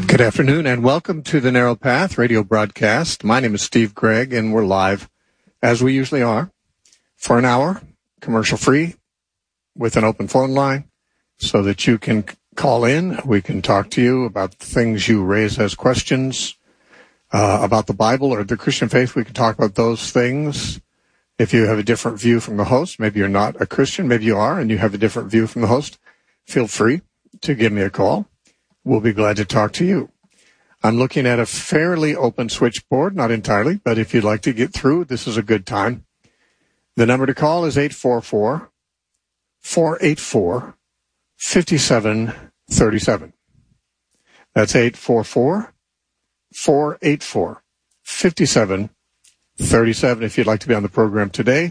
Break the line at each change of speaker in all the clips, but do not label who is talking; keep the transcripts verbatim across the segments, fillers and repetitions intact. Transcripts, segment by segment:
Good afternoon and welcome to the Narrow Path radio broadcast. My name is Steve Gregg and we're live, as we usually are, for an hour, commercial-free, with an open phone line so that you can call in. We can talk to you about the things you raise as questions uh, about the Bible or the Christian faith. We can talk about those things. If you have a different view from the host, maybe you're not a Christian, maybe you are, and you have a different view from the host, feel free to give me a call. We'll be glad to talk to you. I'm looking at a fairly open switchboard, not entirely, but if you'd like to get through, this is a good time. The number to call is eight four four, four eight four, five seven three seven. That's eight four four, four eight four, five seven three seven if you'd like to be on the program today.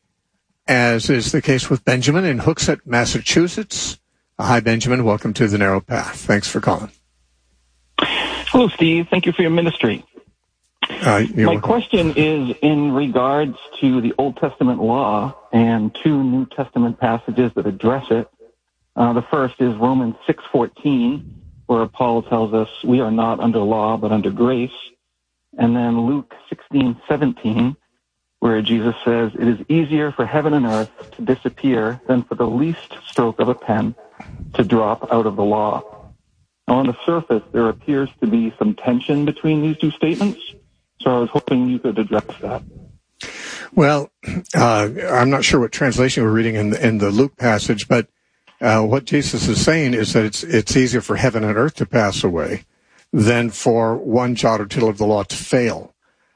As is the case with Benjamin in Hooksett, Massachusetts. Hi, Benjamin. Welcome to the Narrow Path. Thanks for calling.
Hello, Steve. Thank you for your ministry.
Uh,
My
welcome.
question is in regards to the Old Testament law and two New Testament passages that address it. Uh, the first is Romans six fourteen, where Paul tells us we are not under law but under grace. And then Luke sixteen seventeen, where Jesus says, it is easier for heaven and earth to disappear than for the least stroke of a pen to drop out of the law. Now, on the surface, there appears to be some tension between these two statements, so I was hoping you could address that.
Well, uh, I'm not sure what translation we're reading in the, in the Luke passage, but uh, what Jesus is saying is that it's it's easier for heaven and earth to pass away than for one jot or tittle of the law to fail.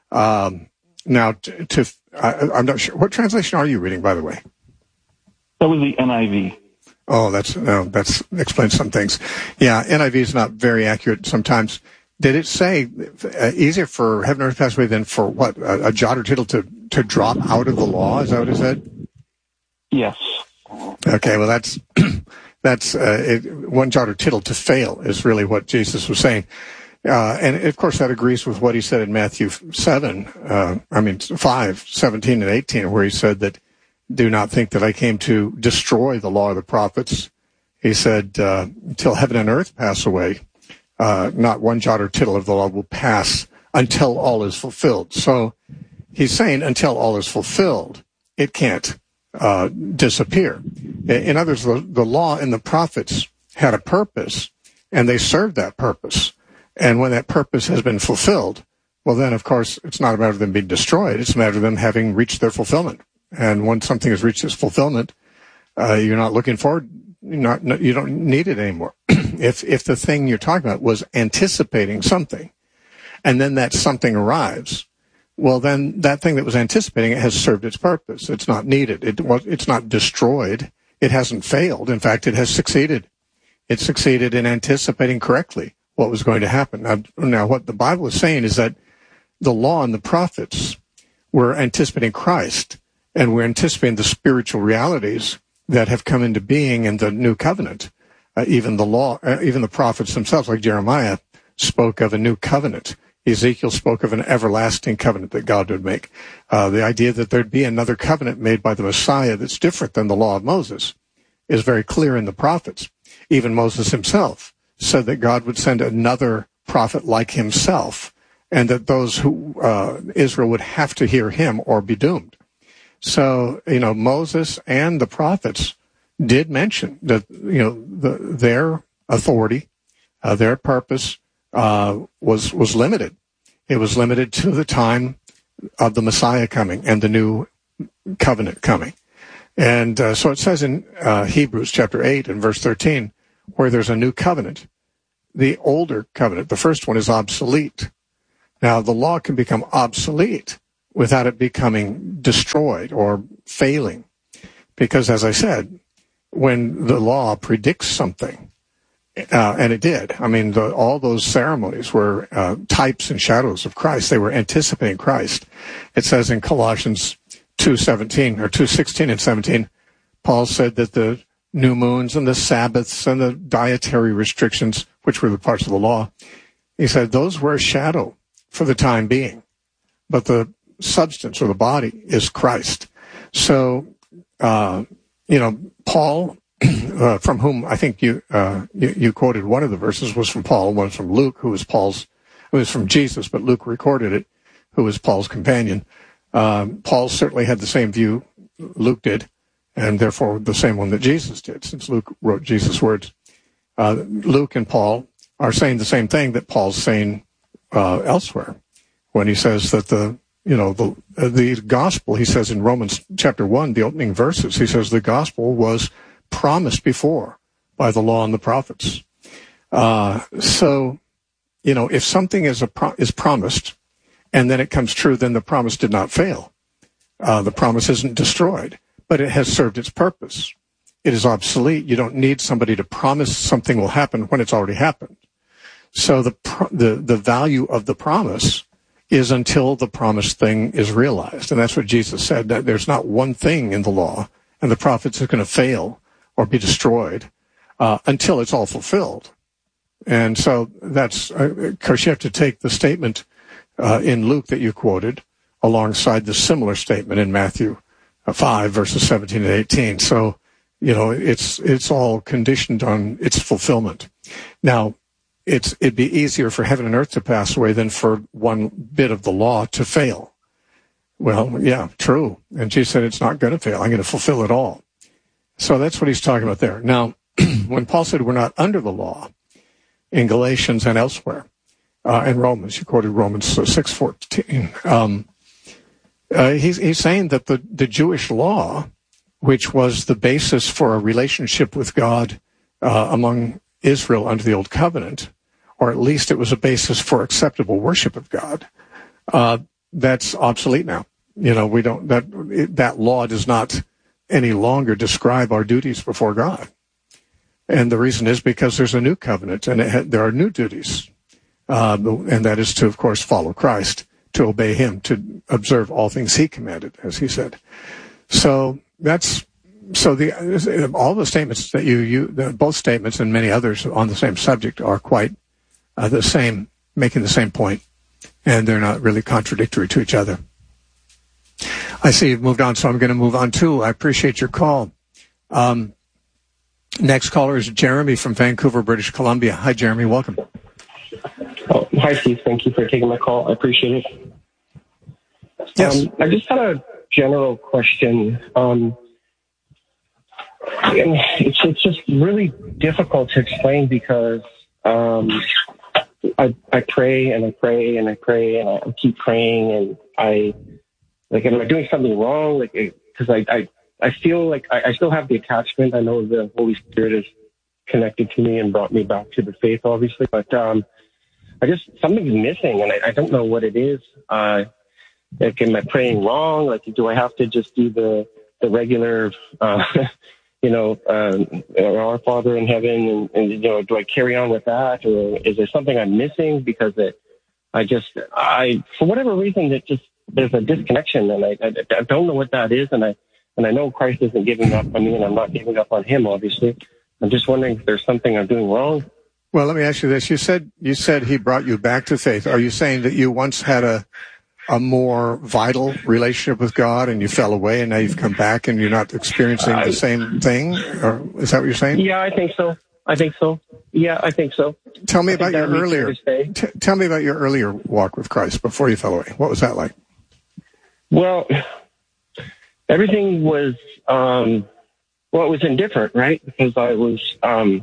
Um, now, to, to I, I'm not sure. What translation are you reading, by the way?
That was the N I V.
Oh, that's no, that's explains some things. Yeah, N I V is not very accurate sometimes. Did it say uh, easier for heaven and earth to pass away than for what a, a jot or tittle to to drop out of the law? Is that what it said?
Yes.
Okay, well that's that's uh, it, one jot or tittle to fail is really what Jesus was saying, uh, and of course that agrees with what he said in Matthew seven. Uh, I mean five, seventeen and eighteen, where he said that. Do not think that I came to destroy the law of the prophets. He said, uh, until heaven and earth pass away, uh, not one jot or tittle of the law will pass until all is fulfilled. So he's saying until all is fulfilled, it can't uh, disappear. In other words, the, the law and the prophets had a purpose, and they served that purpose. And when that purpose has been fulfilled, well, then, of course, it's not a matter of them being destroyed. It's a matter of them having reached their fulfillment. And when something has reached its fulfillment, uh, you're not looking forward, you're not, you don't need it anymore. if if the thing you're talking about was anticipating something, and then that something arrives, well, then that thing that was anticipating it has served its purpose. It's not needed. It was, it's not destroyed. It hasn't failed. In fact, it has succeeded. It succeeded in anticipating correctly what was going to happen. Now, now what the Bible is saying is that the law and the prophets were anticipating Christ. And we're anticipating the spiritual realities that have come into being in the new covenant. Uh, even the law, uh, even the prophets themselves, like Jeremiah, spoke of a new covenant. Ezekiel spoke of an everlasting covenant that God would make. Uh, the idea that there'd be another covenant made by the Messiah that's different than the law of Moses is very clear in the prophets. Even Moses himself said that God would send another prophet like himself, and that those who uh, Israel would have to hear him or be doomed. So, you know, Moses and the prophets did mention that, you know, the, their authority, uh, their purpose, uh, was, was limited. It was limited to the time of the Messiah coming and the new covenant coming. And, uh, so it says in, uh, Hebrews chapter eight and verse thirteen, where there's a new covenant, the older covenant, the first one is obsolete. Now, the law can become obsolete without it becoming destroyed or failing. Because, as I said, when the law predicts something, uh, and it did, I mean, the, all those ceremonies were uh, types and shadows of Christ. They were anticipating Christ. It says in Colossians two seventeen, or two sixteen and seventeen, Paul said that the new moons and the Sabbaths and the dietary restrictions, which were the parts of the law, he said those were a shadow for the time being. But the substance or the body is Christ. So, uh, you know, Paul uh, from whom I think you, uh, you you quoted one of the verses was from Paul, one from Luke, who was Paul's, it was from Jesus, but Luke recorded it, who was Paul's companion. Um, Paul certainly had the same view Luke did, and therefore the same one that Jesus did, since Luke wrote Jesus' words. Uh, Luke and Paul are saying the same thing that Paul's saying uh, elsewhere, when he says that the, you know, the the gospel, he says in Romans chapter one, the opening verses, he says the gospel was promised before by the law and the prophets. Uh, so, you know, if something is a pro- is promised and then it comes true, then the promise did not fail. Uh, the promise isn't destroyed, but it has served its purpose. It is obsolete. You don't need somebody to promise something will happen when it's already happened. So the pro- the the value of the promise is until the promised thing is realized. And that's what Jesus said, that there's not one thing in the law and the prophets is going to fail or be destroyed uh, until it's all fulfilled. And so that's, uh, of course, you have to take the statement uh, in Luke that you quoted alongside the similar statement in Matthew five, verses seventeen and eighteen. So, you know, it's it's all conditioned on its fulfillment. Now, it's it'd be easier for heaven and earth to pass away than for one bit of the law to fail. Well, yeah, true. And Jesus said it's not going to fail. I'm going to fulfill it all. So that's what he's talking about there. Now, when Paul said we're not under the law, in Galatians and elsewhere, uh, in Romans, you quoted Romans six fourteen, um, uh, he's, he's saying that the, the Jewish law, which was the basis for a relationship with God uh, among Israel under the Old Covenant, or at least it was a basis for acceptable worship of God, uh, that's obsolete now. You know, we don't, that, it, that law does not any longer describe our duties before God. And the reason is because there's a new covenant and it ha- there are new duties. Uh, and that is to, of course, follow Christ, to obey him, to observe all things he commanded, as he said. So that's, so the, all the statements that you, you, the, both statements and many others on the same subject are quite uh, the same, making the same point, and they're not really contradictory to each other. I see you've moved on, so I'm going to move on too. I appreciate your call. Um, next caller is Jeremy from Vancouver, British Columbia. Hi, Jeremy. Welcome.
Oh, hi, Steve. Thank you for taking my call. I appreciate it.
Yes.
Um, I just had a general question. Um, it's, it's just really difficult to explain because um, I, I pray and I pray and I pray and I keep praying and I, like, am I doing something wrong? Like, because I, I, I feel like I, I still have the attachment. I know the Holy Spirit is connected to me and brought me back to the faith, obviously, but um, I just, something's missing and I, I don't know what it is. Uh, like, am I praying wrong? Like, do I have to just do the, the regular, uh, you know, um, our Father in heaven and, and, you know, do I carry on with that? Or is there something I'm missing? Because it, I just, I, for whatever reason, it just, there's a disconnection and I, I, I don't know what that is. And I, and I know Christ isn't giving up on me and I'm not giving up on him, obviously. I'm just wondering if there's something I'm doing wrong.
Well, let me ask you this. You said, you said he brought you back to faith. Are you saying that you once had a, a more vital relationship with God and you fell away and now you've come back and you're not experiencing the same thing? Or is that what you're saying?
Yeah, I think so. I think so. Yeah, I think so.
Tell me about your earlier, t- tell me about your earlier walk with Christ before you fell away. What was that like?
Well, everything was, um, well, it was indifferent, right? Because I was, um,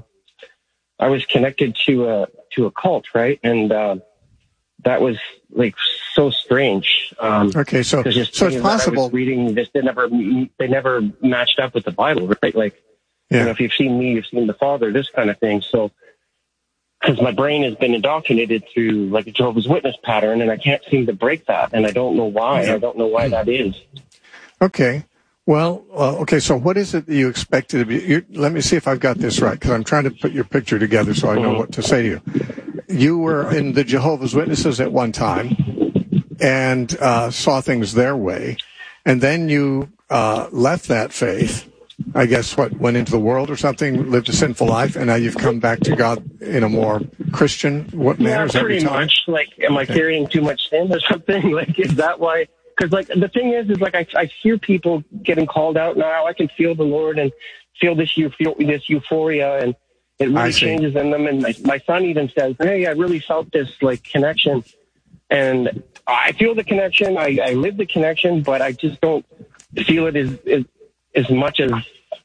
I was connected to a, to a cult, right? And, uh, that was like so strange. Um,
okay. So, so it's possible.
I was reading this, they never, they never matched up with the Bible, right? Like, yeah. You know, if you've seen me, you've seen the Father, this kind of thing. So, because my brain has been indoctrinated through like a Jehovah's Witness pattern, and I can't seem to break that, and I don't know why. Yeah. I don't know why that is. Okay.
Well, uh, okay, so what is it that you expected to be? You, let me see if I've got this right, because I'm trying to put your picture together so I know what to say to you. You were in the Jehovah's Witnesses at one time and uh, saw things their way, and then you uh, left that faith, I guess, what, went into the world or something, lived a sinful life, and now you've come back to God in a more Christian what manner?
Yeah,
is that
pretty much. Like, am okay. I carrying too much sin or something? Like, is that why? Because, like, the thing is, is like I, I hear people getting called out now. I can feel the Lord, and feel this euph- this euphoria, and it really changes in them. And my, my son even says, "Hey, I really felt this like connection, and I feel the connection. I, I live the connection, but I just don't feel it as as, as much as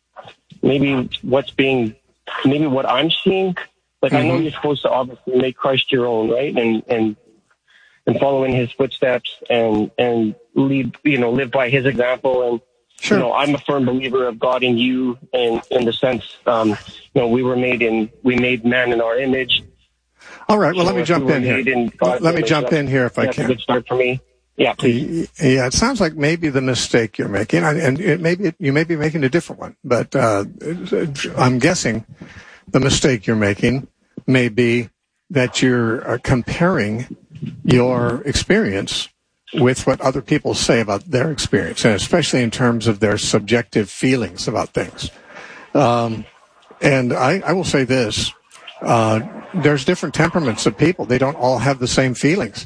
maybe what's being, maybe what I'm seeing. Like, mm-hmm. I know you're supposed to obviously make Christ your own, right? And and and follow in his footsteps and and lead, you know, live by his example. And sure. you know, I'm a firm believer of God in you, and in the sense, um, you know, we were made in we made man in our image.
All right. Well, so let me jump we in here. In let image, me jump in here if I
that's
can.
That's a good start for me. Yeah, please.
Yeah, it sounds like maybe the mistake you're making, and it maybe you may be making a different one, but uh, I'm guessing the mistake you're making may be that you're uh, comparing your experience with what other people say about their experience, and especially in terms of their subjective feelings about things. Um, and I, I will say this. Uh, there's different temperaments of people. They don't all have the same feelings.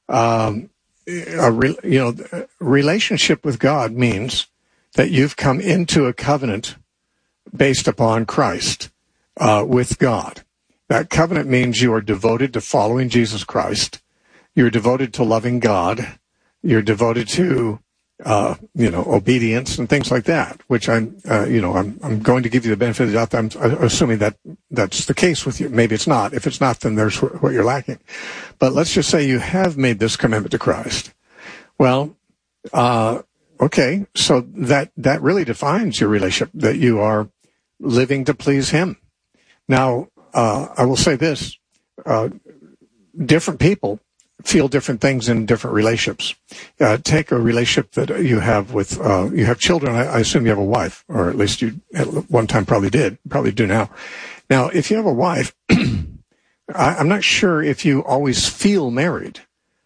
Um, a re, you know, relationship with God means that you've come into a covenant based upon Christ, uh, with God. That covenant means you are devoted to following Jesus Christ. You're devoted to loving God. You're devoted to, uh, you know, obedience and things like that, which I'm, uh, you know, I'm, I'm going to give you the benefit of the doubt. I'm assuming that that's the case with you. Maybe it's not. If it's not, then there's what you're lacking. But let's just say you have made this commitment to Christ. Well, uh, okay. So that, that really defines your relationship, that you are living to please him. Now, uh, I will say this, uh, different people feel different things in different relationships. Uh, take a relationship that you have with, uh, you have children. I, I assume you have a wife, or at least you at one time probably did, probably do now. Now, if you have a wife, I, I'm not sure if you always feel married,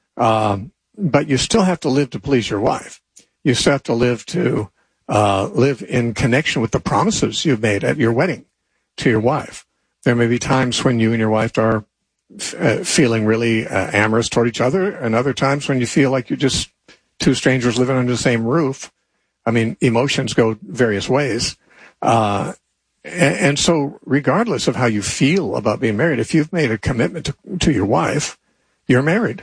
um, but you still have to live to please your wife. You still have to live to, uh, live in connection with the promises you've made at your wedding to your wife. There may be times when you and your wife are Uh, feeling really uh, amorous toward each other, and other times when you feel like you're just two strangers living under the same roof. I mean, emotions go various ways. Uh, and, and so regardless of how you feel about being married, if you've made a commitment to, to your wife, you're married.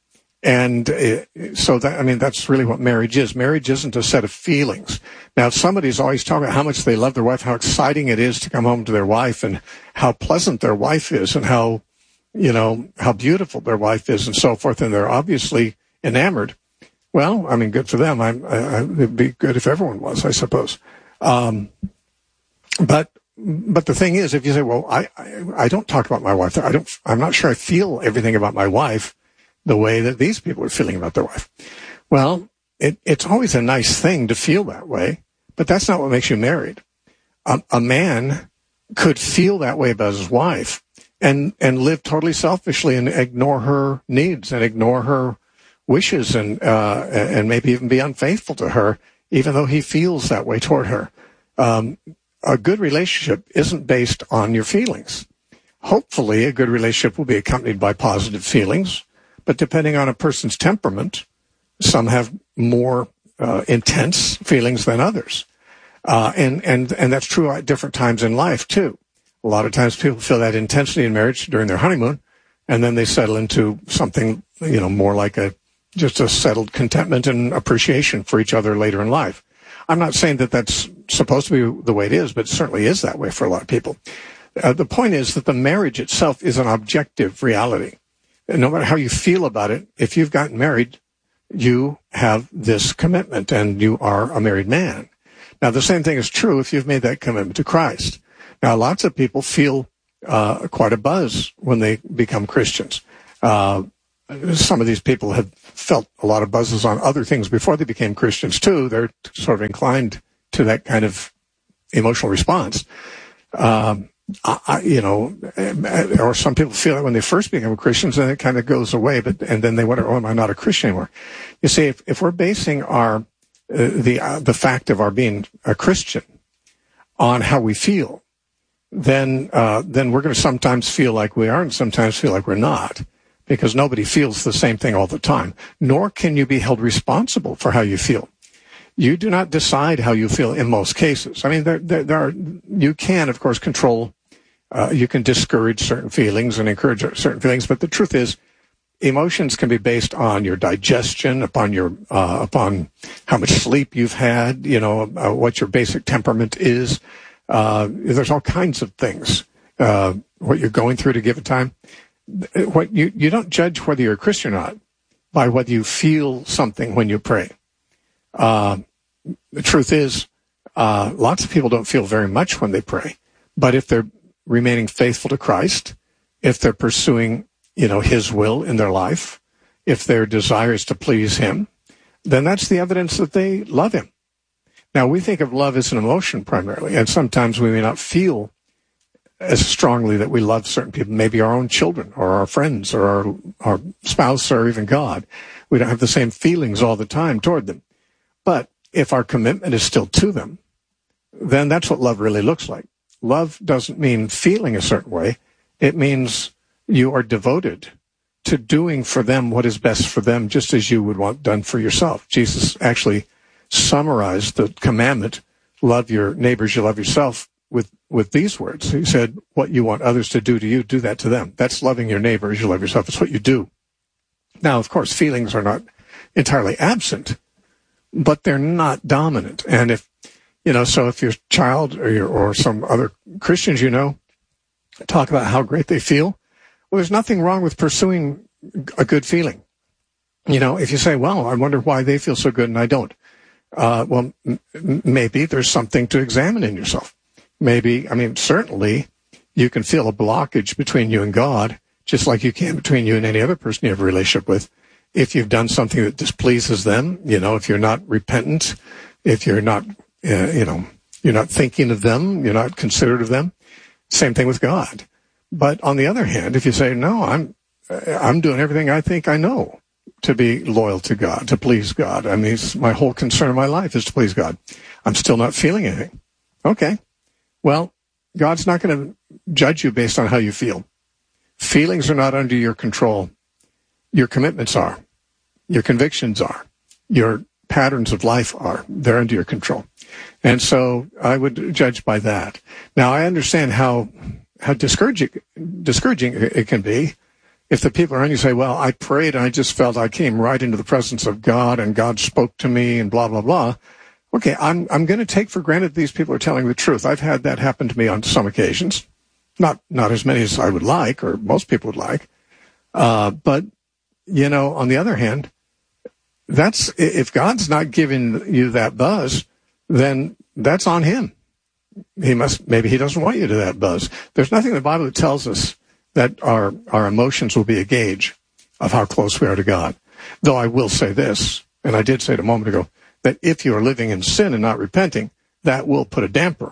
And it, so that, I mean, that's really what marriage is. Marriage isn't a set of feelings. Now, somebody's always talking about how much they love their wife, how exciting it is to come home to their wife, and how pleasant their wife is, and how you know, how beautiful their wife is and so forth, and they're obviously enamored. Well, I mean, good for them. I'm, I, it'd be good if everyone was, I suppose. Um, but, but the thing is, if you say, well, I, I, I don't talk about my wife, I don't, I'm not sure I feel everything about my wife the way that these people are feeling about their wife. Well, it, it's always a nice thing to feel that way, but that's not what makes you married. Um, a man could feel that way about his wife, and and live totally selfishly and ignore her needs and ignore her wishes, and uh, and maybe even be unfaithful to her, even though he feels that way toward her. Um, a good relationship isn't based on your feelings. Hopefully, a good relationship will be accompanied by positive feelings, but depending on a person's temperament, some have more uh, intense feelings than others, uh, and and and that's true at different times in life too. A lot of times people feel that intensity in marriage during their honeymoon, and then they settle into something, you know, more like a, just a settled contentment and appreciation for each other later in life. I'm not saying that that's supposed to be the way it is, but it certainly is that way for a lot of people. Uh, the point is that the marriage itself is an objective reality. And no matter how you feel about it, if you've gotten married, you have this commitment and you are a married man. Now, the same thing is true if you've made that commitment to Christ. Now, lots of people feel uh, quite a buzz when they become Christians. Uh, some of these people have felt a lot of buzzes on other things before they became Christians, too. They're sort of inclined to that kind of emotional response. Um, I, I, you know, or some people feel that when they first become Christians, and it kind of goes away, but and then they wonder, oh, am I not a Christian anymore? You see, if, if we're basing our uh, the uh, the fact of our being a Christian on how we feel, then uh, then we're going to sometimes feel like we are and sometimes feel like we're not, because nobody feels the same thing all the time, nor can you be held responsible for how you feel. You do not decide how you feel in most cases. I mean, there, there, there are, you can, of course, control, uh, you can discourage certain feelings and encourage certain feelings, but the truth is, emotions can be based on your digestion, upon your, uh, upon how much sleep you've had, you know, uh, what your basic temperament is. Uh, there's all kinds of things, uh, what you're going through to give it time. What you, you don't judge whether you're a Christian or not by whether you feel something when you pray. Uh, the truth is, uh, lots of people don't feel very much when they pray, but if they're remaining faithful to Christ, if they're pursuing, you know, His will in their life, if their desire is to please Him, then that's the evidence that they love Him. Now, we think of love as an emotion primarily, and sometimes we may not feel as strongly that we love certain people, maybe our own children or our friends or our, our spouse or even God. We don't have the same feelings all the time toward them. But if our commitment is still to them, then that's what love really looks like. Love doesn't mean feeling a certain way. It means you are devoted to doing for them what is best for them, just as you would want done for yourself. Jesus actually summarized the commandment, love your neighbors, you love yourself, with, with these words. He said, what you want others to do to you, do that to them. That's loving your neighbor as you love yourself. It's what you do. Now, of course, feelings are not entirely absent, but they're not dominant. And if, you know, so if your child or your, or some other Christians, you know, talk about how great they feel, well, there's nothing wrong with pursuing a good feeling. You know, if you say, well, I wonder why they feel so good and I don't. Uh, well, m- maybe there's something to examine in yourself. Maybe, I mean, certainly you can feel a blockage between you and God, just like you can between you and any other person you have a relationship with. If you've done something that displeases them, you know, if you're not repentant, if you're not, uh, you know, you're not thinking of them, you're not considerate of them, same thing with God. But on the other hand, if you say, no, I'm, I'm doing everything I think I know to be loyal to God, to please God. I mean, my whole concern in my life is to please God. I'm still not feeling anything. Okay. Well, God's not going to judge you based on how you feel. Feelings are not under your control. Your commitments are. Your convictions are. Your patterns of life are. They're under your control. And so I would judge by that. Now, I understand how how discouraging, discouraging it can be if the people around you say, well, I prayed and I just felt I came right into the presence of God and God spoke to me and blah, blah, blah. Okay, I'm I'm going to take for granted these people are telling the truth. I've had that happen to me on some occasions. Not not as many as I would like or most people would like. Uh, but, you know, on the other hand, that's if God's not giving you that buzz, then that's on Him. He must, maybe He doesn't want you to that buzz. There's nothing in the Bible that tells us that our, our emotions will be a gauge of how close we are to God. Though I will say this, and I did say it a moment ago, that if you are living in sin and not repenting, that will put a damper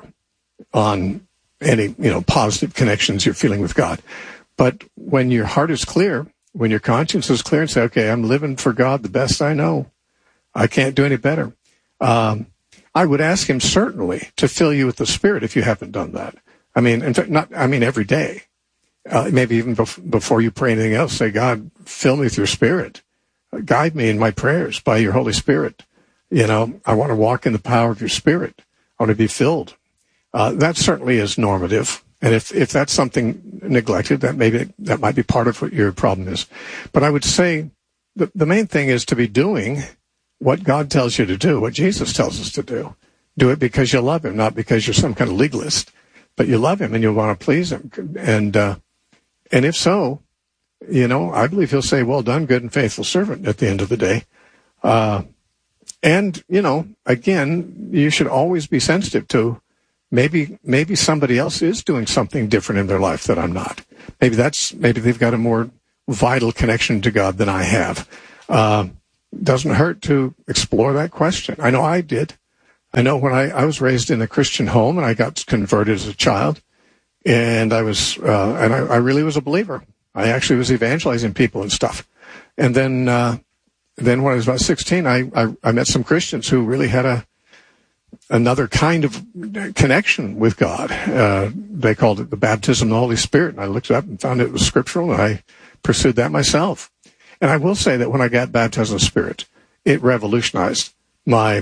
on any, you know, positive connections you're feeling with God. But when your heart is clear, when your conscience is clear and say, okay, I'm living for God the best I know, I can't do any better. Um, I would ask Him certainly to fill you with the Spirit if you haven't done that. I mean, in fact, not, I mean, every day. Uh, maybe even bef- before you pray anything else, say, God, fill me with your Spirit. Guide me in my prayers by your Holy Spirit. You know, I want to walk in the power of your Spirit. I want to be filled. Uh, that certainly is normative. And if, if that's something neglected, that maybe that might be part of what your problem is. But I would say the, the main thing is to be doing what God tells you to do, what Jesus tells us to do. Do it because you love Him, not because you're some kind of legalist, but you love Him and you want to please Him. And, uh, and if so, you know, I believe He'll say, well done, good and faithful servant at the end of the day. Uh, and, you know, again, you should always be sensitive to maybe, maybe somebody else is doing something different in their life that I'm not. Maybe that's, maybe they've got a more vital connection to God than I have. Uh, doesn't hurt to explore that question. I know I did. I know when I, I was raised in a Christian home and I got converted as a child, and I was, uh, and I, I really was a believer. I actually was evangelizing people and stuff. And then, uh, then when I was about sixteen, I, I, I met some Christians who really had a, another kind of connection with God. Uh, they called it the baptism of the Holy Spirit. And I looked it up and found it was scriptural, and I pursued that myself. And I will say that when I got baptized in the Spirit, it revolutionized my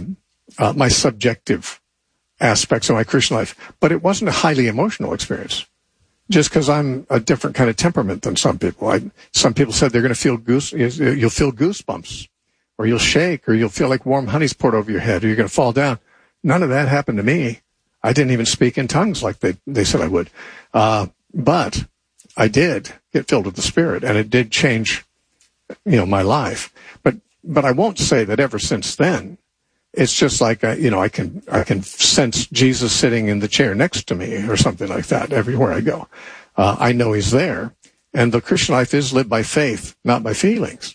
uh, my subjective aspects of my Christian life. But it wasn't a highly emotional experience, just because I'm a different kind of temperament than some people. I, some people said they're going to feel goose, you'll feel goosebumps, or you'll shake, or you'll feel like warm honey's poured over your head, or you're going to fall down. None of that happened to me. I didn't even speak in tongues like they, they said I would. Uh, but I did get filled with the Spirit, and it did change, you know, my life. But, but I won't say that ever since then. It's just like, uh, you know, I can, I can sense Jesus sitting in the chair next to me or something like that everywhere I go. Uh, I know he's there. And the Christian life is lived by faith, not by feelings.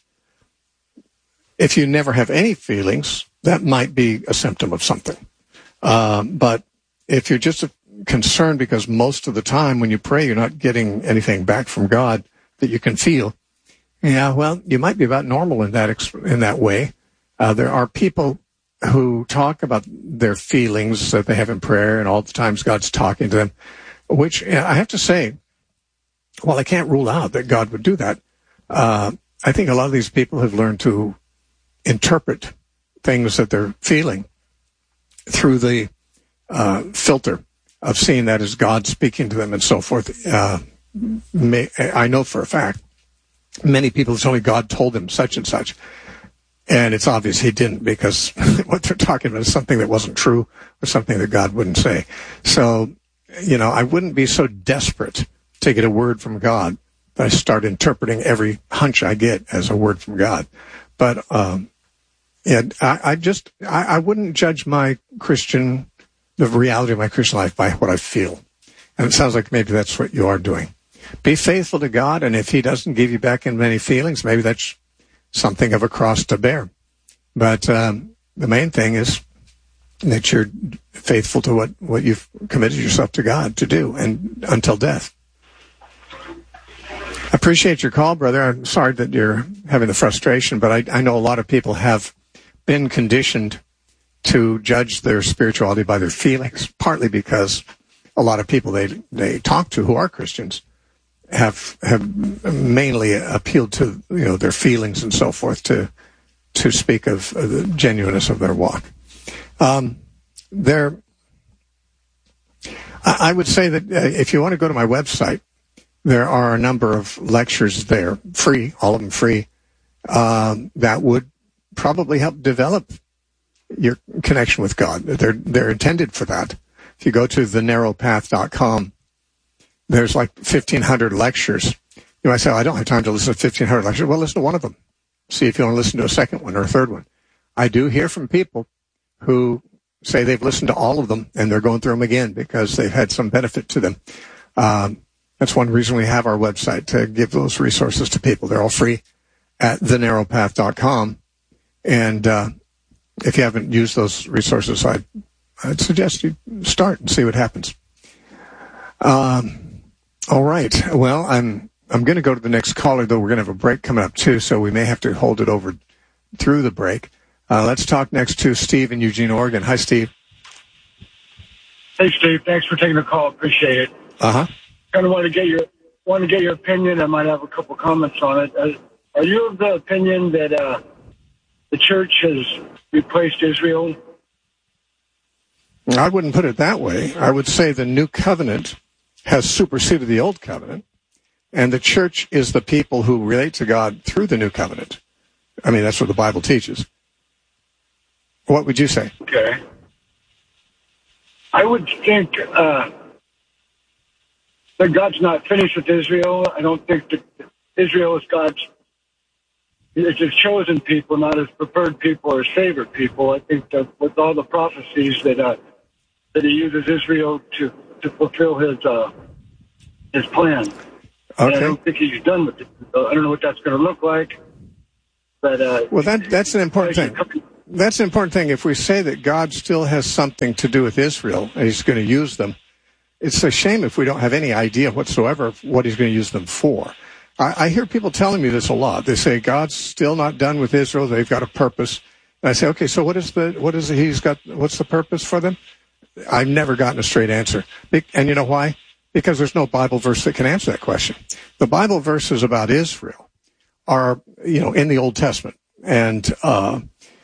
If you never have any feelings, that might be a symptom of something. Um, but if you're just concerned because most of the time when you pray, you're not getting anything back from God that you can feel, yeah, well, you might be about normal in that, in that way. Uh, there are people who talk about their feelings that they have in prayer and all the times God's talking to them, which I have to say, while I can't rule out that God would do that, uh, I think a lot of these people have learned to interpret things that they're feeling through the uh, filter of seeing that as God speaking to them and so forth. Uh, may, I know for a fact many people it's only God told them such and such. And it's obvious he didn't, because what they're talking about is something that wasn't true or something that God wouldn't say. So, you know, I wouldn't be so desperate to get a word from God that I start interpreting every hunch I get as a word from God. But, um, yeah, I, I just, I, I wouldn't judge my Christian, the reality of my Christian life by what I feel. And it sounds like maybe that's what you are doing. Be faithful to God, and if he doesn't give you back in many feelings, maybe that's something of a cross to bear. But um, the main thing is that you're faithful to what, what you've committed yourself to God to do, and until death. I appreciate your call, brother. I'm sorry that you're having the frustration, but I, I know a lot of people have been conditioned to judge their spirituality by their feelings, partly because a lot of people they they talk to who are Christians have have mainly appealed to, you know, their feelings and so forth to to speak of the genuineness of their walk. Um, there, I would say that uh, if you want to go to my website, there are a number of lectures there, free, all of them free, um, that would probably help develop your connection with God. They're they're intended for that. If you go to the narrow path dot com, there's like fifteen hundred lectures. You might say, oh, I don't have time to listen to fifteen hundred lectures. Well, listen to one of them. See if you want to listen to a second one or a third one. I do hear from people who say they've listened to all of them and they're going through them again because they've had some benefit to them. Um, that's one reason we have our website, to give those resources to people. They're all free at the narrow path dot com. And uh, if you haven't used those resources, I'd, I'd suggest you start and see what happens. Um, all right. Well, I'm I'm going to go to the next caller, though we're going to have a break coming up, too, so we may have to hold it over through the break. Uh, let's talk next to Steve in Eugene, Oregon. Hi, Steve.
Hey, Steve. Thanks for taking the call. Appreciate it.
Uh-huh.
Kind of want to get your want to get your opinion. I might have a couple comments on it. Uh, are you of the opinion that uh, the church has replaced Israel?
I wouldn't put it that way. I would say the new covenant has superseded the old covenant, and the church is the people who relate to God through the new covenant. I mean, that's what the Bible teaches. What would you say?
Okay. I would think uh, that God's not finished with Israel. I don't think that Israel is God's, it's his chosen people, not his preferred people or his favorite people. I think that with all the prophecies that uh, that he uses Israel to, to fulfill his uh, his plan.
Okay.
And I don't think he's done with it. I don't know what that's going to look like. But uh,
well, that that's an important thing. That's an important thing. If we say that God still has something to do with Israel and he's going to use them, it's a shame if we don't have any idea whatsoever of what he's going to use them for. I, I hear people telling me this a lot. They say God's still not done with Israel. They've got a purpose. And I say, okay, so what is the what is it he's got? What's the purpose for them? I've never gotten a straight answer. And you know why? Because there's no Bible verse that can answer that question. The Bible verses about Israel are, you know, in the Old Testament. And uh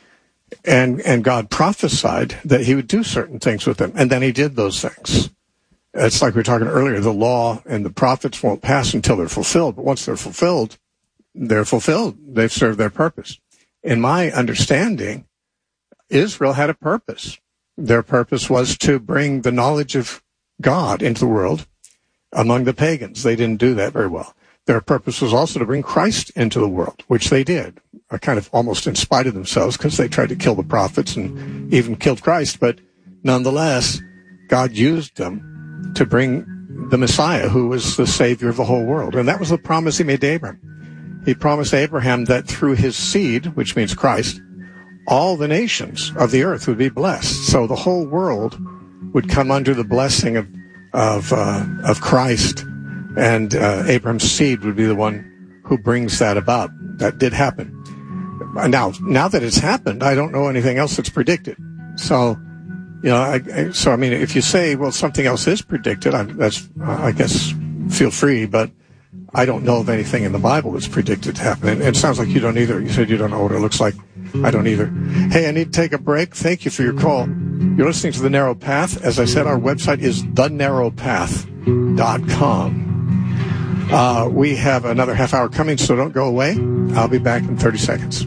And, and God prophesied that he would do certain things with them. And then he did those things. It's like we were talking earlier, the law and the prophets won't pass until they're fulfilled. But once they're fulfilled, they're fulfilled. They've served their purpose. In my understanding, Israel had a purpose. Their purpose was to bring the knowledge of God into the world among the pagans. They didn't do that very well. Their purpose was also to bring Christ into the world, which they did, kind of almost in spite of themselves, because they tried to kill the prophets and even killed Christ. But nonetheless, God used them to bring the Messiah, who was the Savior of the whole world. And that was the promise he made to Abraham. He promised Abraham that through his seed, which means Christ, all the nations of the earth would be blessed. So the whole world would come under the blessing of of uh, of Christ, and uh, Abraham's seed would be the one who brings that about. That did happen. Now, now that it's happened, I don't know anything else that's predicted. So, you know, I, I, so I mean, if you say, well, something else is predicted, I, that's uh, I guess feel free, but I don't know of anything in the Bible that's predicted to happen. And it sounds like you don't either. You said you don't know what it looks like. I don't either. Hey, I need to take a break. Thank you for your call. You're listening to The Narrow Path. As I said, our website is the narrow path dot com. Uh, we have another half hour coming, so don't go away. I'll be back in thirty seconds.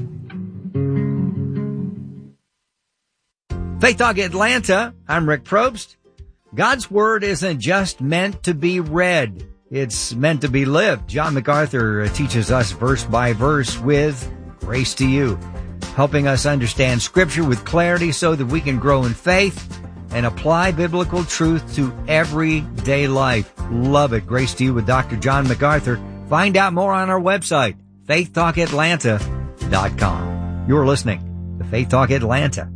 Faith Talk Atlanta. I'm Rick Probst. God's Word isn't just meant to be read. It's meant to be lived. John MacArthur teaches us verse by verse with grace to you, helping us understand Scripture with clarity so that we can grow in faith and apply biblical truth to everyday life. Love it. Grace to you with Doctor John MacArthur. Find out more on our website, faith talk atlanta dot com. You're listening to Faith Talk Atlanta.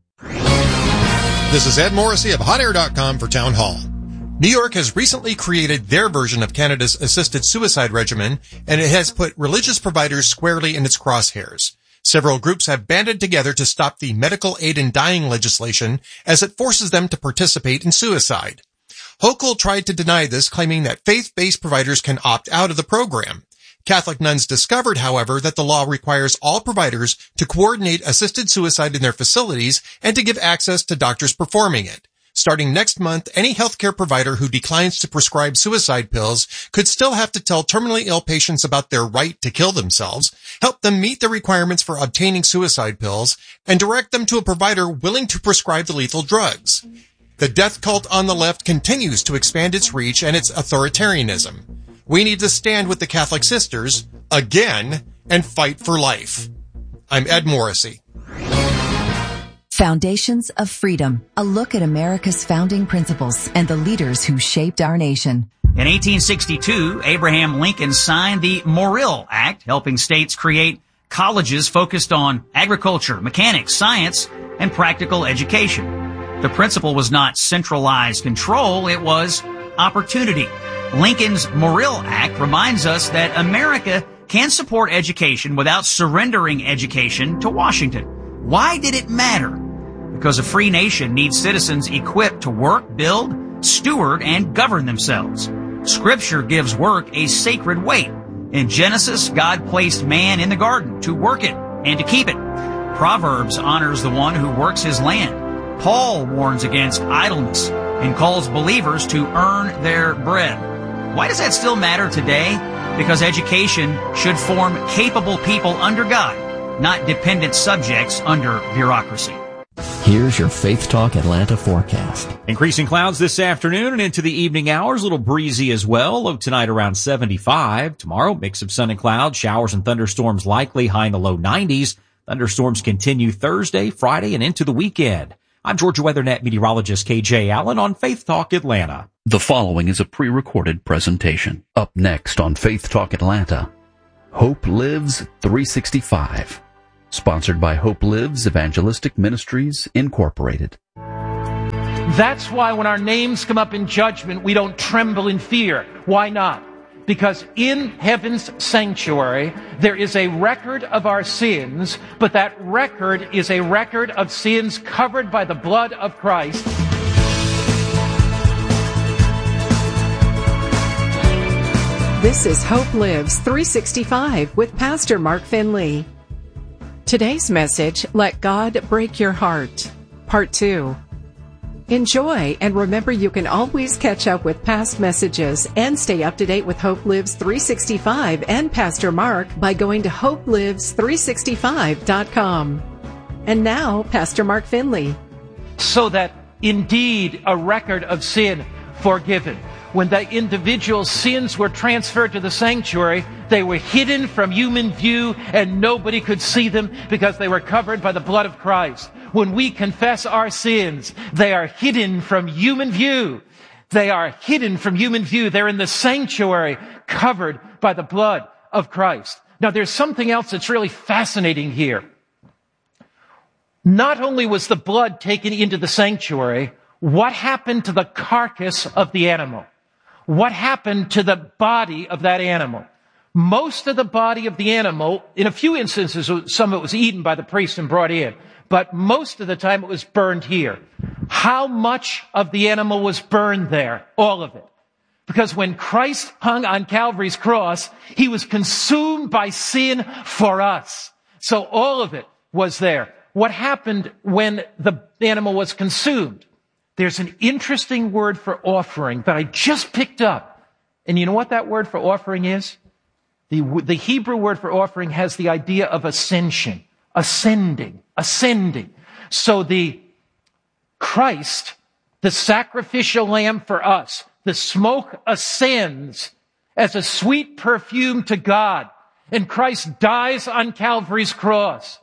This is Ed Morrissey of hot air dot com for Town Hall. New York has recently created their version of Canada's assisted suicide regimen, and it has put religious providers squarely in its crosshairs. Several groups have banded together to stop the medical aid in dying legislation as it forces them to participate in suicide. Hochul tried to deny this, claiming that faith-based providers can opt out of the program. Catholic nuns discovered, however, that the law requires all providers to coordinate assisted suicide in their facilities and to give access to doctors performing it. Starting next month, any healthcare provider who declines to prescribe suicide pills could still have to tell terminally ill patients about their right to kill themselves, help them meet the requirements for obtaining suicide pills, and direct them to a provider willing to prescribe the lethal drugs. The death cult on the left continues to expand its reach and its authoritarianism. We need to stand with the Catholic sisters, again, and fight for life. I'm Ed Morrissey.
Foundations of Freedom, a look at America's founding principles and the leaders who shaped our nation.
In eighteen sixty-two, Abraham Lincoln signed the Morrill Act, helping states create colleges focused on agriculture, mechanics, science, and practical education. The principle was not centralized control, it was opportunity. Lincoln's Morrill Act reminds us that America can support education without surrendering education to Washington. Why did it matter? Because a free nation needs citizens equipped to work, build, steward, and govern themselves. Scripture gives work a sacred weight. In Genesis, God placed man in the garden to work it and to keep it. Proverbs honors the one who works his land. Paul warns against idleness and calls believers to earn their bread. Why does that still matter today? Because education should form capable people under God, not dependent subjects under bureaucracy.
Here's your Faith Talk Atlanta forecast.
Increasing clouds this afternoon and into the evening hours. A little breezy as well. Low tonight around seventy-five. Tomorrow, mix of sun and clouds. Showers and thunderstorms likely. High in the low nineties. Thunderstorms continue Thursday, Friday, and into the weekend. I'm Georgia WeatherNet meteorologist K J Allen on Faith Talk Atlanta.
The following is a pre-recorded presentation. Up next on Faith Talk Atlanta, Hope Lives three sixty-five. Sponsored by Hope Lives Evangelistic Ministries, Incorporated.
That's why when our names come up in judgment, we don't tremble in fear. Why not? Because in heaven's sanctuary, there is a record of our sins, but that record is a record of sins covered by the blood of Christ.
This is Hope Lives three sixty-five with Pastor Mark Finley. Today's message, Let God Break Your Heart, Part two. Enjoy, and remember you can always catch up with past messages and stay up to date with Hope Lives three sixty-five and Pastor Mark by going to hope lives three sixty-five dot com. And now, Pastor Mark Finley.
So that indeed a record of sin forgiven. When the individual's sins were transferred to the sanctuary, they were hidden from human view and nobody could see them because they were covered by the blood of Christ. When we confess our sins, they are hidden from human view. They are hidden from human view. They're in the sanctuary, covered by the blood of Christ. Now, there's something else that's really fascinating here. Not only was the blood taken into the sanctuary, what happened to the carcass of the animal? What happened to the body of that animal? Most of the body of the animal, in a few instances, some of it was eaten by the priest and brought in, but most of the time it was burned here. How much of the animal was burned there? All of it. Because when Christ hung on Calvary's cross, he was consumed by sin for us. So all of it was there. What happened when the animal was consumed? There's an interesting word for offering that I just picked up. And you know what that word for offering is? The, the Hebrew word for offering has the idea of ascension, ascending, ascending. So the Christ, the sacrificial lamb for us, the smoke ascends as a sweet perfume to God. And Christ dies on Calvary's cross.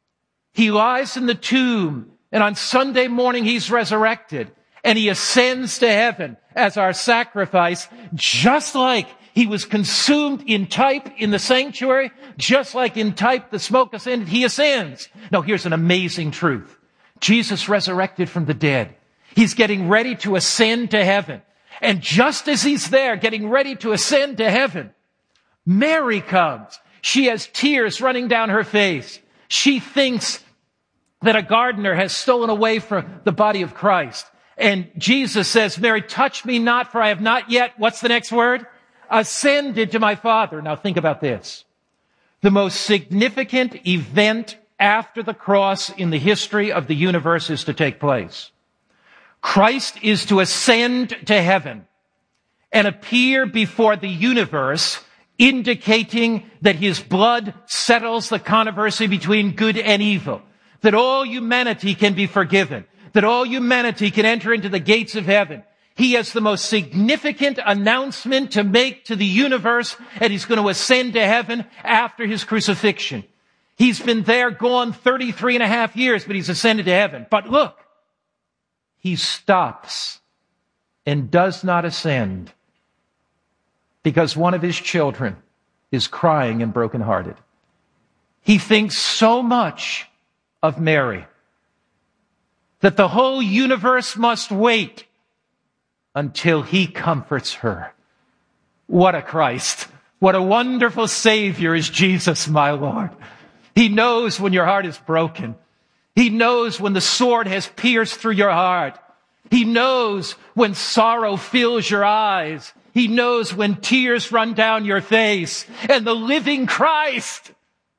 He lies in the tomb. And on Sunday morning, he's resurrected and he ascends to heaven as our sacrifice, just like he was consumed in type in the sanctuary, just like in type the smoke ascended, he ascends. Now, here's an amazing truth. Jesus resurrected from the dead. He's getting ready to ascend to heaven. And just as he's there, getting ready to ascend to heaven, Mary comes. She has tears running down her face. She thinks that a gardener has stolen away from the body of Christ. And Jesus says, Mary, touch me not, for I have not yet, what's the next word? Ascended to my Father. Now think about this. The most significant event after the cross in the history of the universe is to take place. Christ is to ascend to heaven and appear before the universe, indicating that his blood settles the controversy between good and evil. That all humanity can be forgiven. That all humanity can enter into the gates of heaven. He has the most significant announcement to make to the universe, and he's going to ascend to heaven after his crucifixion. He's been there, gone thirty-three and a half years, but he's ascended to heaven. But look, he stops and does not ascend because one of his children is crying and brokenhearted. He thinks so much of Mary that the whole universe must wait until he comforts her. What a Christ. What a wonderful Savior is Jesus, my Lord. He knows when your heart is broken. He knows when the sword has pierced through your heart. He knows when sorrow fills your eyes. He knows when tears run down your face. And the living Christ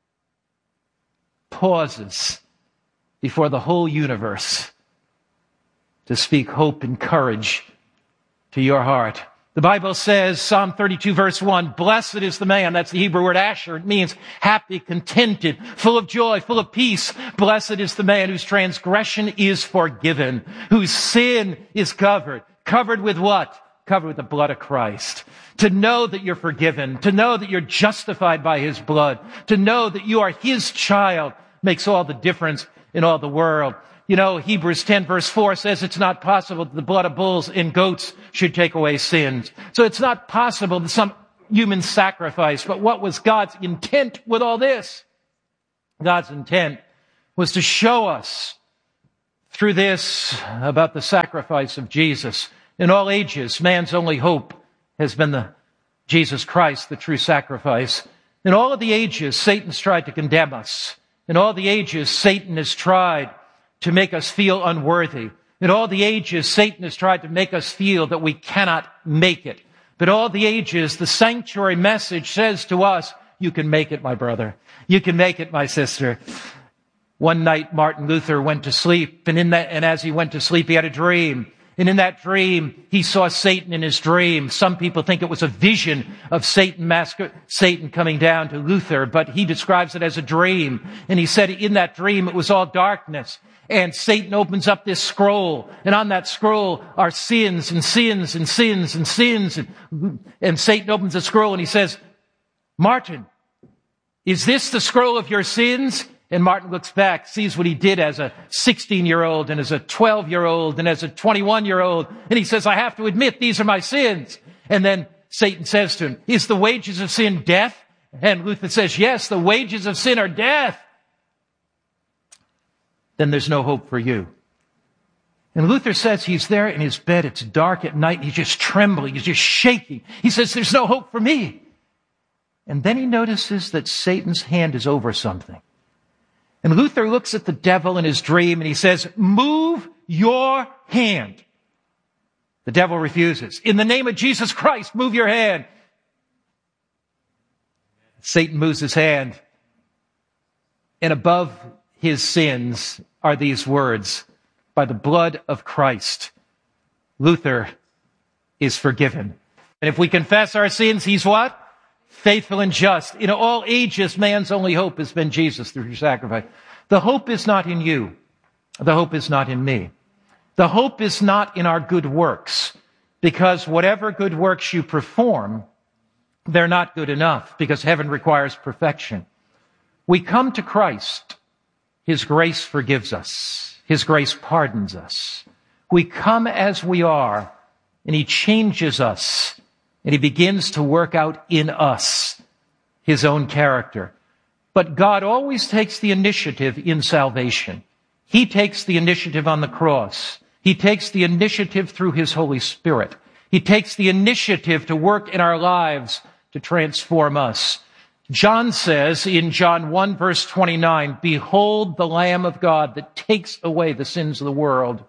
pauses before the whole universe to speak hope and courage to your heart. The Bible says, Psalm thirty-two verse one, blessed is the man, that's the Hebrew word asher. It means happy, contented, full of joy, full of peace. Blessed is the man whose transgression is forgiven, whose sin is covered. Covered with what? Covered with the blood of Christ. To know that you're forgiven, to know that you're justified by his blood, to know that you are his child makes all the difference in all the world. You know, Hebrews ten verse four says it's not possible that the blood of bulls and goats should take away sins. So it's not possible that some human sacrifice. But what was God's intent with all this? God's intent was to show us through this about the sacrifice of Jesus. In all ages, man's only hope has been the Jesus Christ, the true sacrifice. In all of the ages, Satan's tried to condemn us. In all the ages, Satan has tried to make us feel unworthy. In all the ages, Satan has tried to make us feel that we cannot make it. But all the ages, the sanctuary message says to us, You can make it, my brother. You can make it, my sister. One night, Martin Luther went to sleep, and in that, and as he went to sleep, he had a dream. And in that dream, he saw Satan in his dream. Some people think it was a vision of Satan, masquer- Satan coming down to Luther, but he describes it as a dream. And he said in that dream, it was all darkness. And Satan opens up this scroll, and on that scroll are sins and sins and sins and sins. And, and Satan opens the scroll and he says, Martin, is this the scroll of your sins? And Martin looks back, sees what he did as a sixteen-year-old and as a twelve-year-old and as a twenty-one-year-old. And he says, I have to admit, these are my sins. And then Satan says to him, is the wages of sin death? And Luther says, yes, the wages of sin are death. Then there's no hope for you. And Luther says he's there in his bed. It's dark at night. He's just trembling. He's just shaking. He says, there's no hope for me. And then he notices that Satan's hand is over something. And Luther looks at the devil in his dream and he says, move your hand. The devil refuses. In the name of Jesus Christ, move your hand. Satan moves his hand. And above his sins are these words, by the blood of Christ, Luther is forgiven. And if we confess our sins, he's what? Faithful and just. In all ages, man's only hope has been Jesus through his sacrifice. The hope is not in you. The hope is not in me. The hope is not in our good works, because whatever good works you perform, they're not good enough, because heaven requires perfection. We come to Christ. His grace forgives us. His grace pardons us. We come as we are, and he changes us. And he begins to work out in us his own character. But God always takes the initiative in salvation. He takes the initiative on the cross. He takes the initiative through his Holy Spirit. He takes the initiative to work in our lives to transform us. John says in John one verse twenty-nine, behold the Lamb of God that takes away the sins of the world.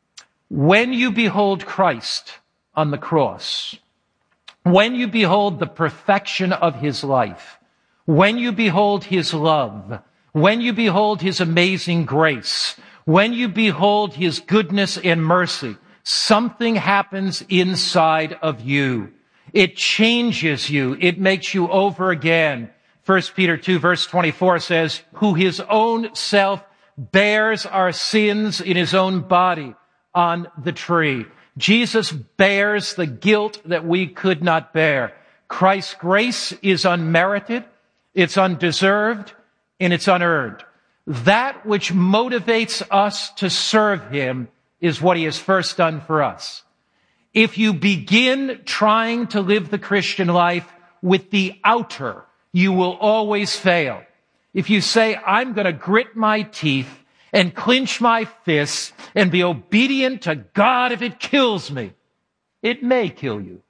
When you behold Christ on the cross, when you behold the perfection of his life, when you behold his love, when you behold his amazing grace, when you behold his goodness and mercy, something happens inside of you. It changes you. It makes you over again. First Peter two verse twenty-four says, who his own self bears our sins in his own body on the tree. Jesus bears the guilt that we could not bear. Christ's grace is unmerited, it's undeserved, and it's unearned. That which motivates us to serve him is what he has first done for us. If you begin trying to live the Christian life with the outer, you will always fail. If you say, I'm going to grit my teeth and clench my fists and be obedient to God if it kills me, it may kill you.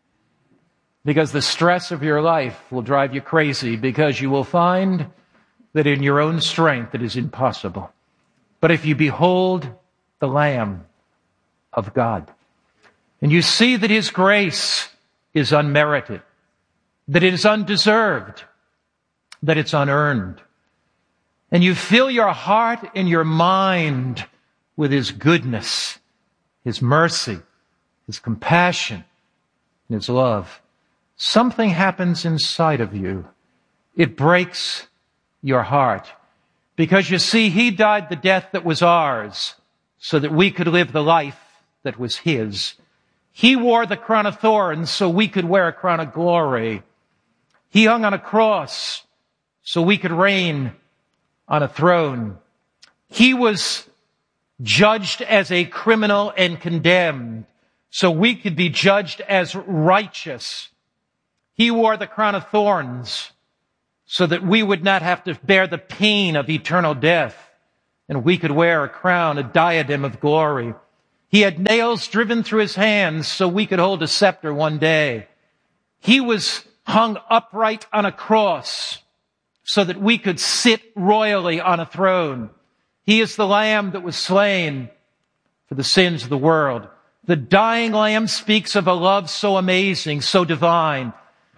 Because the stress of your life will drive you crazy, because you will find that in your own strength it is impossible. But if you behold the Lamb of God, and you see that his grace is unmerited, that it is undeserved, that it's unearned, and you fill your heart and your mind with his goodness, his mercy, his compassion, and his love, something happens inside of you. It breaks your heart. Because you see, he died the death that was ours so that we could live the life that was his. He wore the crown of thorns so we could wear a crown of glory. He hung on a cross so we could reign on a throne. He was judged as a criminal and condemned so we could be judged as righteous. He wore the crown of thorns so that we would not have to bear the pain of eternal death, and we could wear a crown, a diadem of glory. He had nails driven through his hands so we could hold a scepter one day. He was hung upright on a cross so that we could sit royally on a throne. He is the Lamb that was slain for the sins of the world. The dying Lamb speaks of a love so amazing, so divine,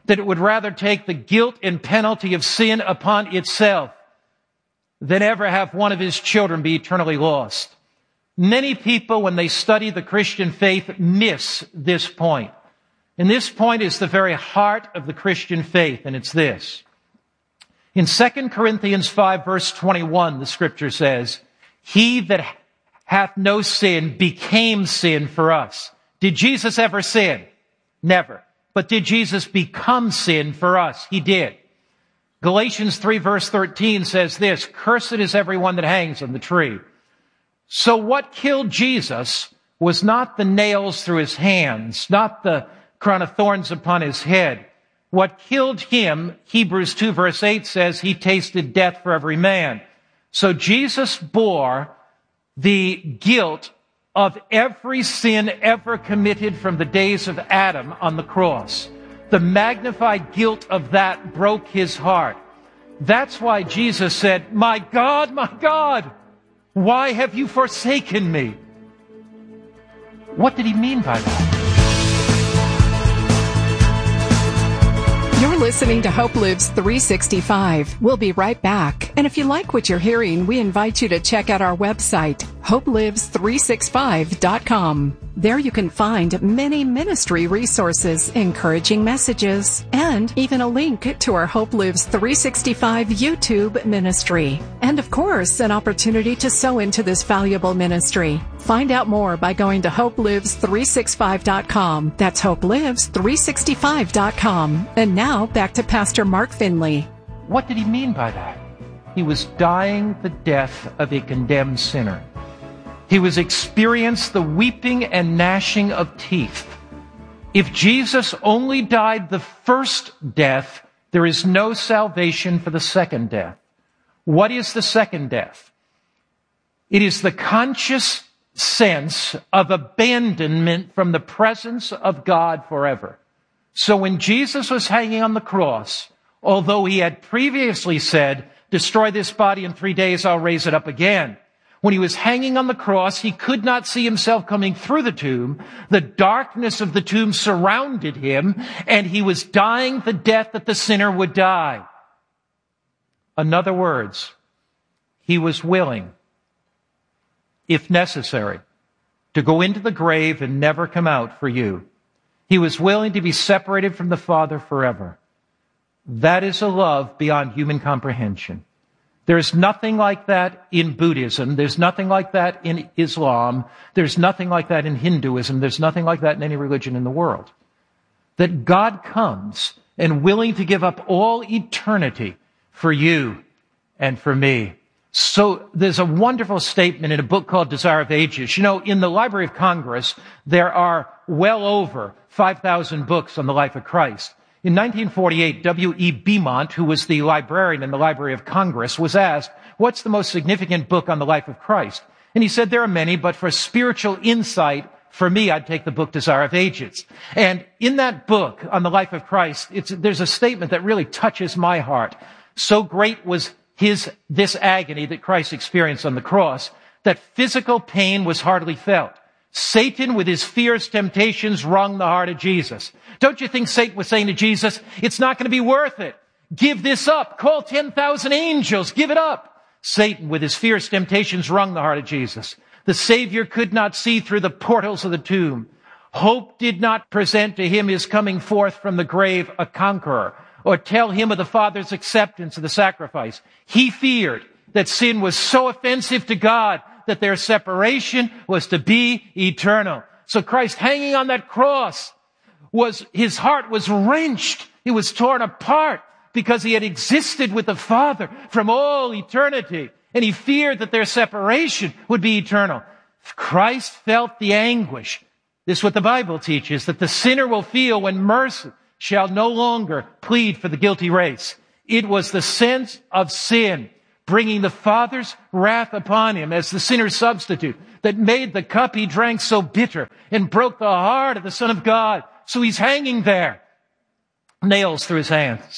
that it would rather take the guilt and penalty of sin upon itself than ever have one of his children be eternally lost. Many people, when they study the Christian faith, miss this point. And this point is the very heart of the Christian faith, and it's this. In Second Corinthians five, verse twenty-one, the scripture says, "He that hath no sin became sin for us." Did Jesus ever sin? Never. But did Jesus become sin for us? He did. Galatians three, verse thirteen says this, "Cursed is everyone that hangs on the tree." So what killed Jesus was not the nails through his hands, not the crown of thorns upon his head. What killed him, Hebrews two, verse eight says, he tasted death for every man. So Jesus bore the guilt of every sin ever committed from the days of Adam on the cross. The magnified guilt of that broke his heart. That's why Jesus said, "My God, my God, why have you forsaken me?" What did he mean by that?
You're listening to Hope Lives three sixty-five. We'll be right back. And if you like what you're hearing, we invite you to check out our website, hope lives three sixty-five dot com. There you can find many ministry resources, encouraging messages, and even a link to our Hope Lives three sixty-five YouTube ministry. And of course, an opportunity to sow into this valuable ministry. Find out more by going to hope lives three sixty-five dot com. That's hope lives three sixty-five dot com. And now back to Pastor Mark Finley.
What did he mean by that? He was dying the death of a condemned sinner. He was experienced the weeping and gnashing of teeth. If Jesus only died the first death, there is no salvation for the second death. What is the second death? It is the conscious sense of abandonment from the presence of God forever. So when Jesus was hanging on the cross, although he had previously said, "Destroy this body in three days, I'll raise it up again," when he was hanging on the cross, he could not see himself coming through the tomb. The darkness of the tomb surrounded him, and he was dying the death that the sinner would die. In other words, he was willing, if necessary, to go into the grave and never come out for you. He was willing to be separated from the Father forever. That is a love beyond human comprehension. There's nothing like that in Buddhism. There's nothing like that in Islam. There's nothing like that in Hinduism. There's nothing like that in any religion in the world. That God comes and willing to give up all eternity for you and for me. So there's a wonderful statement in a book called Desire of Ages. You know, in the Library of Congress, there are well over five thousand books on the life of Christ. In nineteen forty-eight, W E Beaumont, who was the librarian in the Library of Congress, was asked, "What's the most significant book on the life of Christ?" And he said, "There are many, but for spiritual insight, for me, I'd take the book Desire of Ages." And in that book on the life of Christ, it's, there's a statement that really touches my heart. So great was his, this agony that Christ experienced on the cross, that physical pain was hardly felt. Satan, with his fierce temptations, wrung the heart of Jesus. Don't you think Satan was saying to Jesus, "It's not going to be worth it. Give this up. Call ten thousand angels. Give it up." Satan, with his fierce temptations, wrung the heart of Jesus. The Savior could not see through the portals of the tomb. Hope did not present to him his coming forth from the grave a conqueror, or tell him of the Father's acceptance of the sacrifice. He feared that sin was so offensive to God that their separation was to be eternal. So Christ hanging on that cross, was, his heart was wrenched. It was torn apart because he had existed with the Father from all eternity. And he feared that their separation would be eternal. Christ felt the anguish. This is what the Bible teaches, that the sinner will feel when mercy shall no longer plead for the guilty race. It was the sense of sin, bringing the Father's wrath upon him as the sinner's substitute, that made the cup he drank so bitter and broke the heart of the Son of God. So he's hanging there, nails through his hands,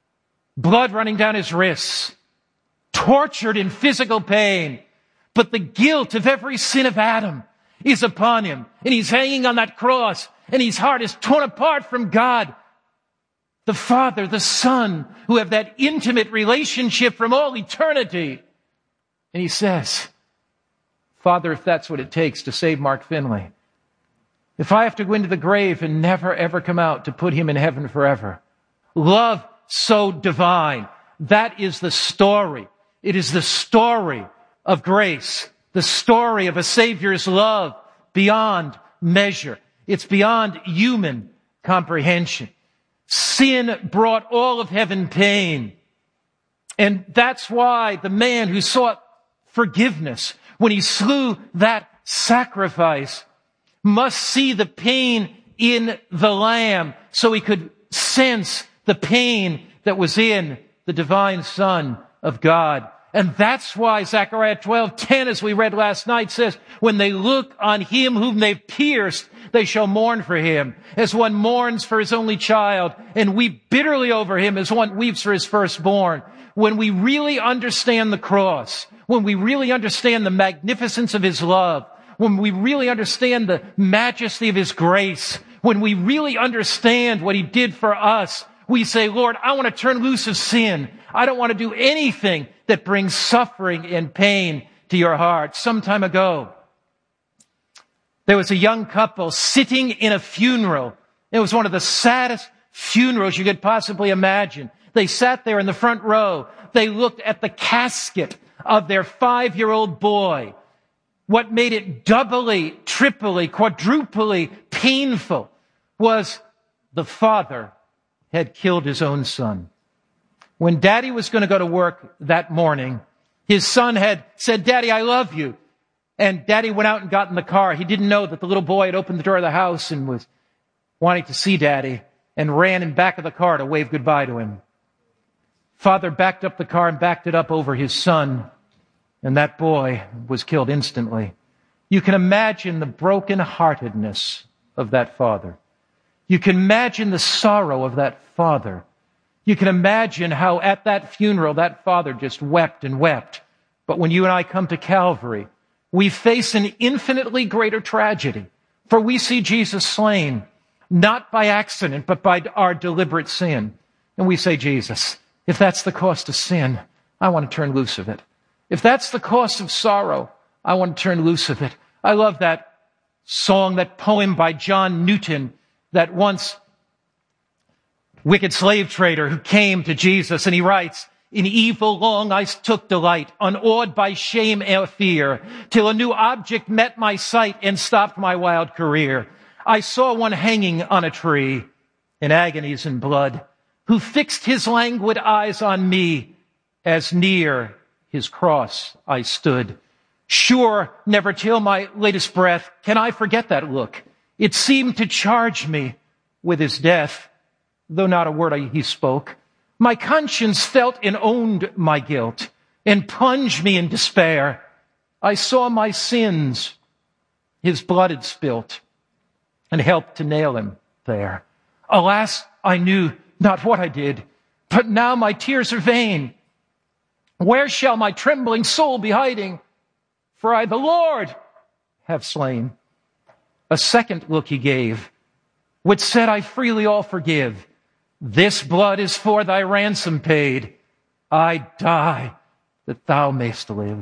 blood running down his wrists, tortured in physical pain. But the guilt of every sin of Adam is upon him. And he's hanging on that cross, and his heart is torn apart from God. the Father, the Son, who have that intimate relationship from all eternity. And he says, Father, if that's what it takes to save Mark Finley, if I have to go into the grave and never ever come out to put him in heaven forever, love so divine, that is the story. It is the story of grace, the story of a Savior's love beyond measure. It's beyond human comprehension. Sin brought all of heaven pain. And that's why the man who sought forgiveness, when he slew that sacrifice, must see the pain in the Lamb so he could sense the pain that was in the divine Son of God. And that's why Zechariah twelve ten, as we read last night, says, when they look on him whom they've pierced, they shall mourn for him, as one mourns for his only child, and weep bitterly over him as one weeps for his firstborn. When we really understand the cross, when we really understand the magnificence of his love, when we really understand the majesty of his grace, when we really understand what he did for us, we say, Lord, I want to turn loose of sin. I don't want to do anything that brings suffering and pain to your heart. Some time ago, there was a young couple sitting in a funeral. It was one of the saddest funerals you could possibly imagine. They sat there in the front row. They looked at the casket of their five-year-old boy. What made it doubly, triply, quadruply painful was the father had killed his own son. When Daddy was going to go to work that morning, his son had said, Daddy, I love you. And Daddy went out and got in the car. He didn't know that the little boy had opened the door of the house and was wanting to see Daddy and ran in back of the car to wave goodbye to him. Father backed up the car and backed it up over his son, and that boy was killed instantly. You can imagine the brokenheartedness of that father. You can imagine the sorrow of that father. You can imagine how at that funeral that father just wept and wept. But when you and I come to Calvary, we face an infinitely greater tragedy. For we see Jesus slain, not by accident, but by our deliberate sin. And we say, Jesus, if that's the cost of sin, I want to turn loose of it. If that's the cost of sorrow, I want to turn loose of it. I love that song, that poem by John Newton, that once wicked slave trader who came to Jesus, and he writes, in evil long I took delight, unawed by shame or fear, till a new object met my sight and stopped my wild career. I saw one hanging on a tree in agonies and blood, who fixed his languid eyes on me as near his cross I stood. Sure, never till my latest breath can I forget that look. It seemed to charge me with his death, though not a word he spoke. My conscience felt and owned my guilt and plunged me in despair. I saw my sins, his blood had spilt, and helped to nail him there. Alas, I knew not what I did, but now my tears are vain. Where shall my trembling soul be hiding? For I, the Lord, have slain. A second look he gave, which said, I freely all forgive. This blood is for thy ransom paid. I die that thou mayst live.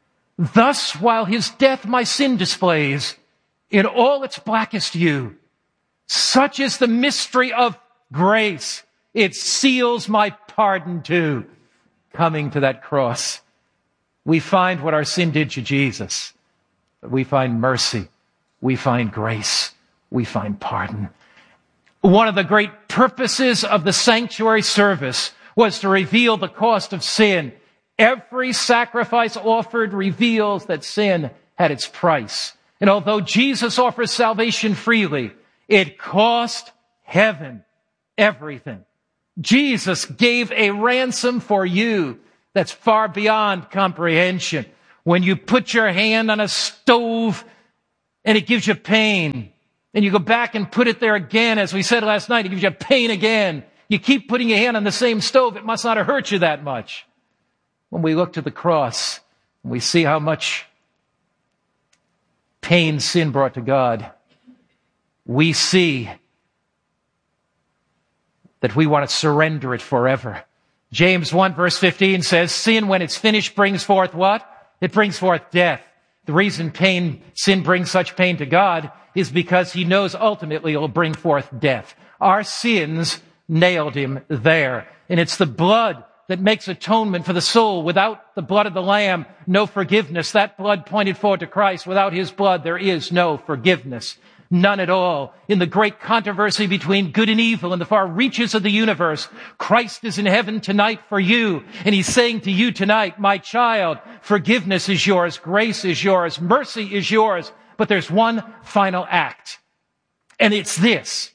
Thus, while his death my sin displays in all its blackest hue, such is the mystery of grace. It seals my pardon too. Coming to that cross, we find what our sin did to Jesus. We find mercy. We find grace. We find pardon. One of the great purposes of the sanctuary service was to reveal the cost of sin. Every sacrifice offered reveals that sin had its price. And although Jesus offers salvation freely, it cost heaven everything. Jesus gave a ransom for you that's far beyond comprehension. When you put your hand on a stove and it gives you pain, and you go back and put it there again, as we said last night, it gives you pain again. You keep putting your hand on the same stove, it must not have hurt you that much. When we look to the cross, and we see how much pain sin brought to God, we see that we want to surrender it forever. James one verse fifteen says, sin when it's finished brings forth what? It brings forth death. The reason pain, sin brings such pain to God is because he knows ultimately it will bring forth death. Our sins nailed him there. And it's the blood that makes atonement for the soul. Without the blood of the Lamb, no forgiveness. That blood pointed forward to Christ. Without his blood, there is no forgiveness. None at all. In the great controversy between good and evil in the far reaches of the universe, Christ is in heaven tonight for you. And he's saying to you tonight, my child, forgiveness is yours, grace is yours, mercy is yours. But there's one final act. And it's this.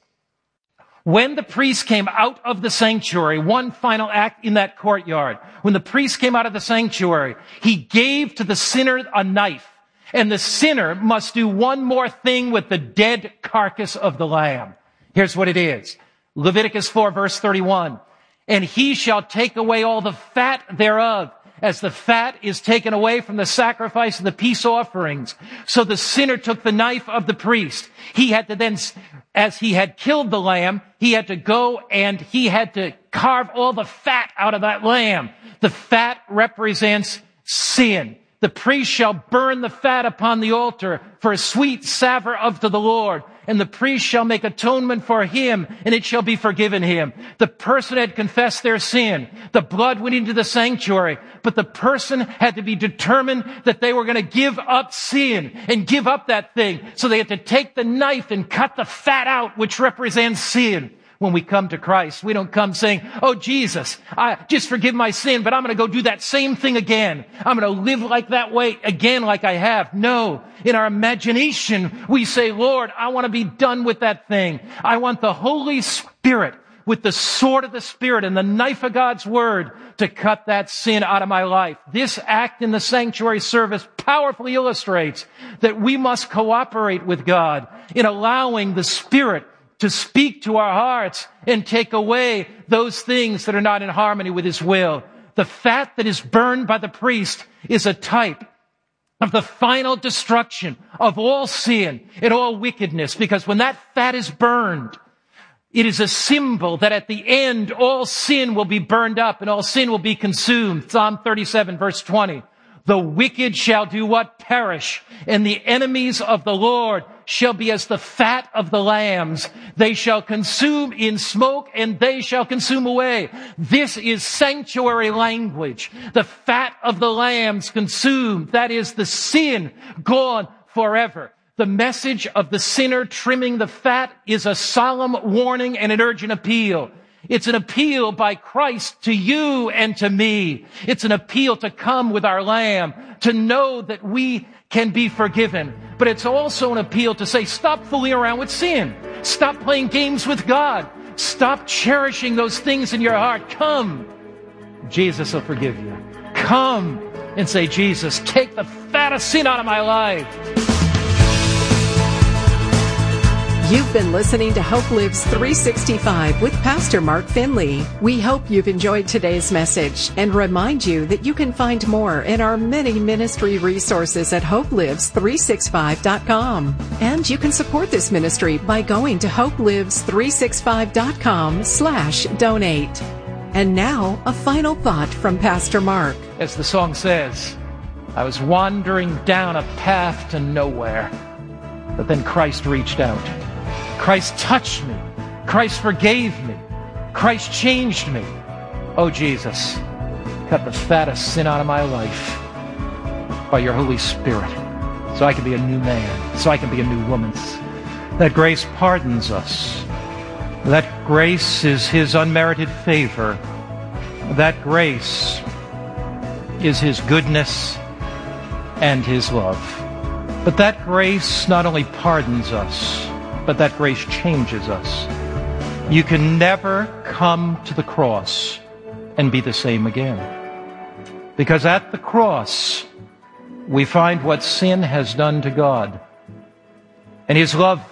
When the priest came out of the sanctuary, one final act in that courtyard, when the priest came out of the sanctuary, he gave to the sinner a knife. And the sinner must do one more thing with the dead carcass of the lamb. Here's what it is. Leviticus four verse thirty-one. And he shall take away all the fat thereof, as the fat is taken away from the sacrifice of the peace offerings. So the sinner took the knife of the priest. He had to then, as he had killed the lamb, he had to go and he had to carve all the fat out of that lamb. The fat represents sin. The priest shall burn the fat upon the altar for a sweet savor unto the Lord. And the priest shall make atonement for him, and it shall be forgiven him. The person had confessed their sin. The blood went into the sanctuary. But the person had to be determined that they were going to give up sin and give up that thing. So they had to take the knife and cut the fat out, which represents sin. When we come to Christ, we don't come saying, oh, Jesus, I just forgive my sin, but I'm going to go do that same thing again. I'm going to live like that way again like I have. No. In our imagination, we say, Lord, I want to be done with that thing. I want the Holy Spirit with the sword of the Spirit and the knife of God's Word to cut that sin out of my life. This act in the sanctuary service powerfully illustrates that we must cooperate with God in allowing the Spirit to speak to our hearts and take away those things that are not in harmony with his will. The fat that is burned by the priest is a type of the final destruction of all sin and all wickedness, because when that fat is burned, it is a symbol that at the end all sin will be burned up and all sin will be consumed. Psalm thirty-seven verse twenty. The wicked shall do what? Perish. And the enemies of the Lord shall be as the fat of the lambs. They shall consume in smoke and they shall consume away. This is sanctuary language. The fat of the lambs consumed. That is the sin gone forever. The message of the sinner trimming the fat is a solemn warning and an urgent appeal. It's an appeal by Christ to you and to me. It's an appeal to come with our Lamb, to know that we can be forgiven. But it's also an appeal to say, stop fooling around with sin. Stop playing games with God. Stop cherishing those things in your heart. Come. Jesus will forgive you. Come and say, Jesus, take the fat of sin out of my life.
You've been listening to Hope Lives three sixty-five with Pastor Mark Finley. We hope you've enjoyed today's message and remind you that you can find more in our many ministry resources at hope lives three sixty-five dot com. And you can support this ministry by going to hope lives three sixty-five dot com slash donate. And now, a final thought from Pastor Mark.
As the song says, I was wandering down a path to nowhere, but then Christ reached out. Christ touched me. Christ forgave me. Christ changed me. Oh, Jesus, cut the fat of sin out of my life by your Holy Spirit so I can be a new man, so I can be a new woman. That grace pardons us. That grace is his unmerited favor. That grace is his goodness and his love. But that grace not only pardons us, but that grace changes us. You can never come to the cross and be the same again. Because at the cross, we find what sin has done to God. And his love